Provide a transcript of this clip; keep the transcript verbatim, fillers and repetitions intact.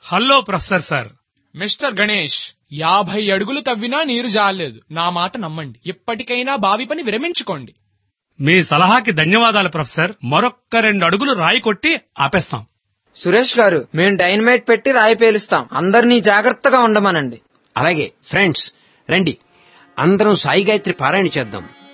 Hello professor sir. Mister Ganesh, యాభై అడుగులు తవ్వినా నీరు జారలేదు. నా మాట నమ్మండి. ఇప్పటికైనా బావి పని విరమించుకోండి. మీ సలహాకి ధన్యవాదాలు ప్రొఫెసర్. మరొక్క రెండు అడుగులు రాయి కొట్టి ఆపేస్తాం. సురేష్ గారు, మేము డైనమైట్ పెట్టి రాయి పేలుస్తాం. అందరినీ జాగ్రత్తగా ఉండమనండి. అలాగే ఫ్రెండ్స్, రండి అందరం సాయి గాయత్రి పారాయణ చేద్దాం.